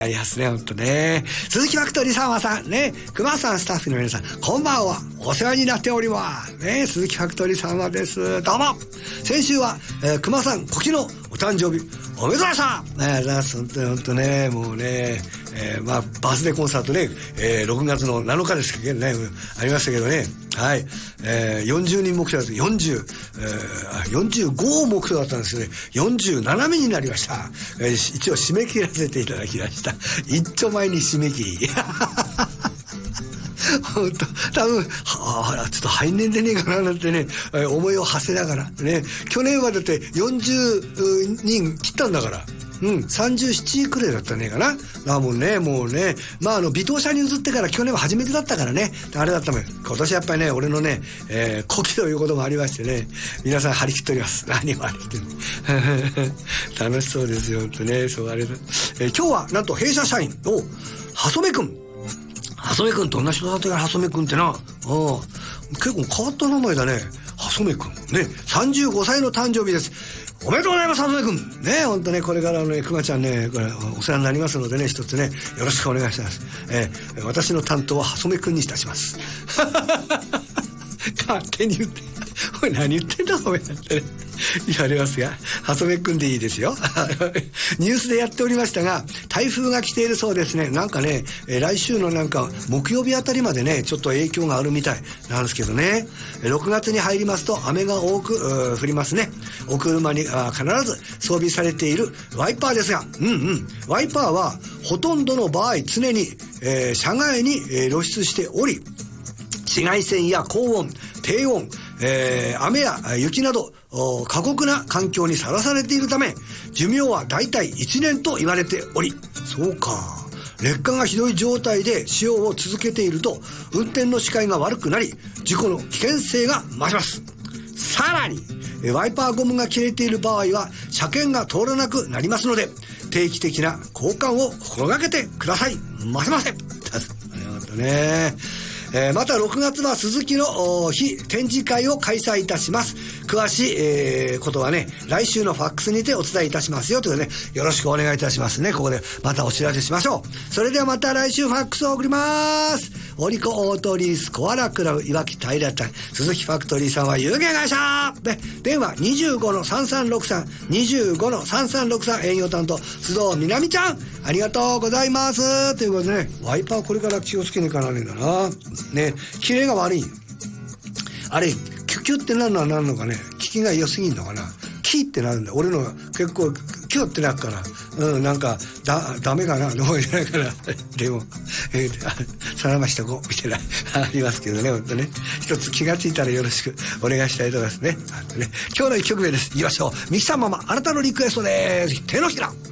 ありますね、ほんとね。鈴木ファクトリーさんはさん、ね、熊さんスタッフの皆さん、こんばんは。お世話になっております。ね、鈴木ファクトリーさんはです。どうも。先週は、熊さん、古希のお誕生日、おめでとうございました。ほんとね、もうね、バースデーコンサートね、6月の7日ですけどね、ありましたけどね。はい。40人目標だった。45目標だったんですよね。47目になりました。一応締め切らせていただきました。一丁前に締め切り。本当多分、ちょっと肺年でねえかななんてね、思いを馳せながらね。去年はだって40人切ったんだから。37くらいだったねえかな。もうね、微糖車に移ってから去年は初めてだったからね。あれだったもん。今年やっぱりね、俺のね、古希ということもありましてね、皆さん張り切っております。何も張り切ってる。楽しそうですよ、ほんとね。そう、あれだ。今日は、なんと弊社社員の、細目くん。細目くんどんな人だったかな、細目くんってな。結構変わった名前だね。細目くん。ね、35歳の誕生日です。おめでとうございます、細目くん。ね、ほんとね、これからね、くまちゃんね、これ、お世話になりますのでね、一つね、よろしくお願いします。私の担当は細目くんにいたします。勝手に言って。おい、何言ってんだ、お前だってね。言われますが、細目くんでいいですよ。ニュースでやっておりましたが、台風が来ているそうですね。なんかね、来週のなんか木曜日あたりまでね、ちょっと影響があるみたいなんですけどね。6月に入りますと雨が多く降りますね。お車に必ず装備されているワイパーですが、ワイパーはほとんどの場合常に、車外に露出しており、紫外線や高温、低温、雨や雪など過酷な環境にさらされているため、寿命はだいたい1年と言われており、そうか、劣化がひどい状態で使用を続けていると運転の視界が悪くなり、事故の危険性が増します。さらにワイパーゴムが切れている場合は車検が通らなくなりますので、定期的な交換を心がけてくださいませませ。また6月は鈴木の非展示会を開催いたします。詳しい、ことはね、来週のファックスにてお伝えいたしますよということでね、よろしくお願いいたしますね。ここでまたお知らせしましょう。それではまた来週ファックスを送ります。オリコオートリースコアラクラブいわき平田鈴木ファクトリーさんは有限会社で、電話 25-3363 25-3363 営業担当須藤みなみちゃん、ありがとうございますということでね、ワイパーこれから気をつけねえかなねえんだなね。キレが悪い。あれキュキュってなるのはなんのかね、効きが良すぎんのかな。キーってなるんだ。俺の結構キュってなるから、なんかダメかなと思いながらでもさらましとこうみたいなありますけどね、ほんとね。一つ気がついたらよろしくお願いしたいと思いますね。今日の1曲目です。言いましょう。ミキさんママ、あなたのリクエストです。手のひら。